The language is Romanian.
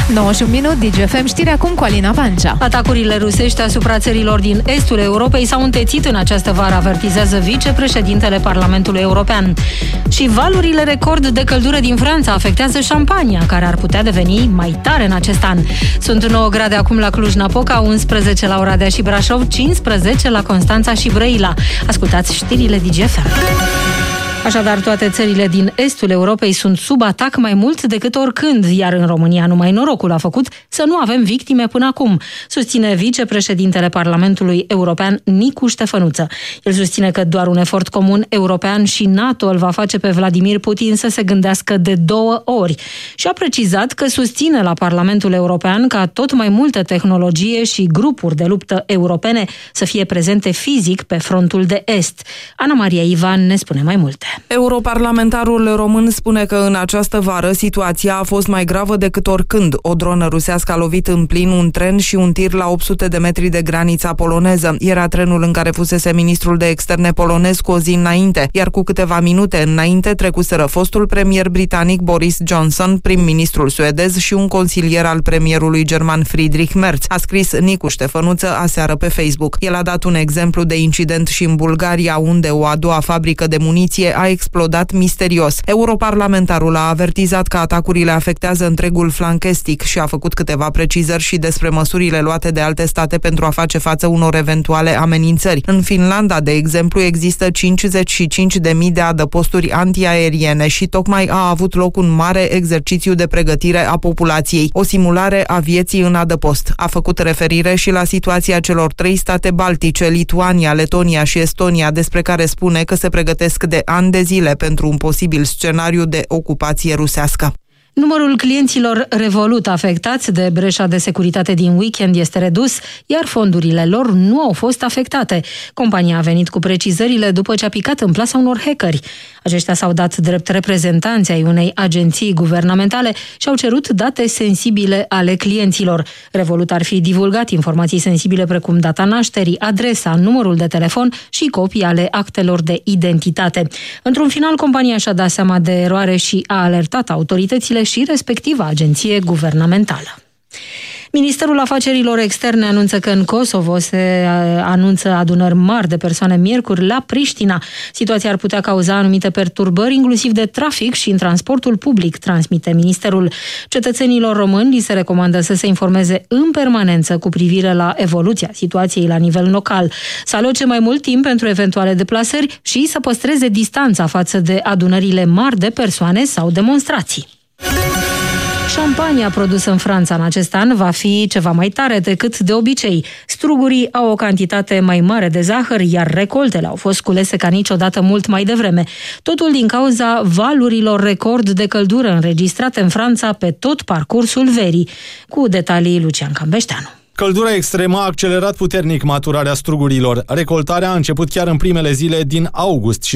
9:01, DGFM, știri acum cu Alina Pancea. Atacurile rusești asupra țărilor din estul Europei s-au întețit în această vară, avertizează vicepreședintele Parlamentului European. Și valurile record de căldură din Franța afectează Champania, care ar putea deveni mai tare în acest an. Sunt 9 grade acum la Cluj-Napoca, 11 la Oradea și Brașov, 15 la Constanța și Brăila. Ascultați știrile DGFM. Așadar, toate țările din estul Europei sunt sub atac mai mult decât oricând, iar în România numai norocul a făcut să nu avem victime până acum, susține vicepreședintele Parlamentului European Nicu Ștefănuță. El susține că doar un efort comun european și NATO îl va face pe Vladimir Putin să se gândească de 2 ori și a precizat că susține la Parlamentul European ca tot mai multă tehnologie și grupuri de luptă europene să fie prezente fizic pe frontul de est. Ana Maria Ivan ne spune mai multe. Europarlamentarul român spune că în această vară situația a fost mai gravă decât oricând. O dronă rusească a lovit în plin un tren și un tir la 800 de metri de granița poloneză. Era trenul în care fusese ministrul de externe polonez cu o zi înainte, iar cu câteva minute înainte trecuseră fostul premier britanic Boris Johnson, prim-ministrul suedez și un consilier al premierului german Friedrich Merz, a scris Nicu Ștefănuță aseară pe Facebook. El a dat un exemplu de incident și în Bulgaria, unde o a doua fabrică de muniție a explodat misterios. Europarlamentarul a avertizat că atacurile afectează întregul flanc estic și a făcut câteva precizări și despre măsurile luate de alte state pentru a face față unor eventuale amenințări. În Finlanda, de exemplu, există 55.000 de adăposturi antiaeriene și tocmai a avut loc un mare exercițiu de pregătire a populației, o simulare a vieții în adăpost. A făcut referire și la situația celor 3 state baltice, Lituania, Letonia și Estonia, despre care spune că se pregătesc de ani de zile pentru un posibil scenariu de ocupație rusească. Numărul clienților Revolut afectați de breșa de securitate din weekend este redus, iar fondurile lor nu au fost afectate. Compania a venit cu precizările după ce a picat în plasa unor hackeri. Aceștia s-au dat drept reprezentanți ai unei agenții guvernamentale și au cerut date sensibile ale clienților. Revolut ar fi divulgat informații sensibile precum data nașterii, adresa, numărul de telefon și copii ale actelor de identitate. Într-un final, compania și-a dat seama de eroare și a alertat autoritățile și respectiva agenție guvernamentală. Ministerul Afacerilor Externe anunță că în Kosovo se anunță adunări mari de persoane miercuri la Priștina. Situația ar putea cauza anumite perturbări, inclusiv de trafic și în transportul public, transmite ministerul. Cetățenilor români li se recomandă să se informeze în permanență cu privire la evoluția situației la nivel local, să aloce mai mult timp pentru eventuale deplasări și să păstreze distanța față de adunările mari de persoane sau demonstrații. Șampania produsă în Franța în acest an va fi ceva mai tare decât de obicei. Strugurii au o cantitate mai mare de zahăr, iar recoltele au fost culese ca niciodată mult mai devreme. Totul din cauza valurilor record de căldură înregistrate în Franța pe tot parcursul verii. Cu detalii Lucian Cambeșteanu. Căldura extremă a accelerat puternic maturarea strugurilor. Recoltarea a început chiar în primele zile din august și